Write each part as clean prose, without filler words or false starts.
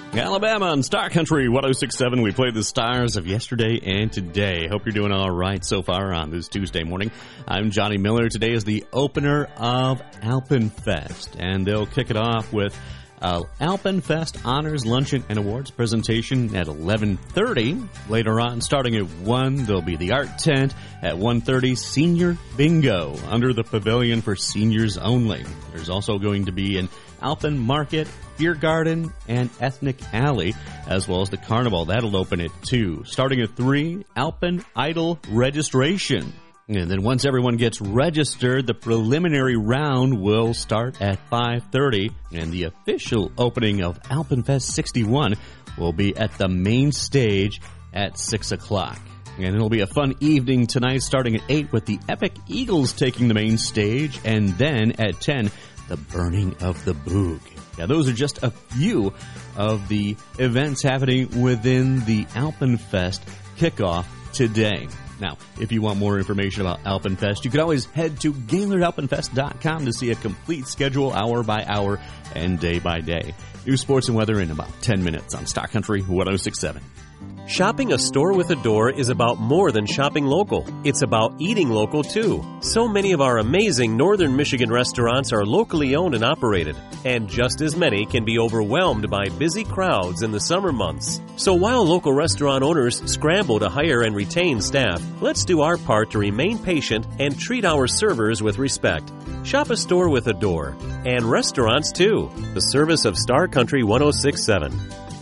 Alabama on Star Country 106.7. We played the stars of yesterday and today. Hope you're doing all right so far on this Tuesday morning. I'm Johnny Miller. Today is the opener of Alpenfest, and they'll kick it off with Alpenfest Honors Luncheon and Awards presentation at 11:30. Later on, starting at 1, there'll be the art tent. At 1:30, Senior Bingo under the pavilion for seniors only. There's also going to be an Alpen Market, Beer Garden, and Ethnic Alley, as well as the Carnival. That'll open at 2. Starting at 3, Alpen Idol registration. And then once everyone gets registered, the preliminary round will start at 5:30, and the official opening of Alpenfest 61 will be at the main stage at 6 o'clock. And it'll be a fun evening tonight, starting at 8 with the Epic Eagles taking the main stage, and then at 10, the Burning of the Boog. Now, those are just a few of the events happening within the Alpenfest kickoff today. Now, if you want more information about Alpenfest, you can always head to GaylordAlpenfest.com to see a complete schedule hour by hour and day by day. News, sports, and weather in about 10 minutes on Star Country 106.7. Shopping a store with a door is about more than shopping local. It's about eating local, too. So many of our amazing Northern Michigan restaurants are locally owned and operated, and just as many can be overwhelmed by busy crowds in the summer months. So while local restaurant owners scramble to hire and retain staff, let's do our part to remain patient and treat our servers with respect. Shop a store with a door, and restaurants, too. The service of Star Country 106.7.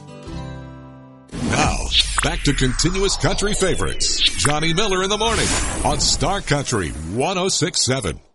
Now, back to continuous country favorites. Johnny Miller in the morning on Star Country 106.7.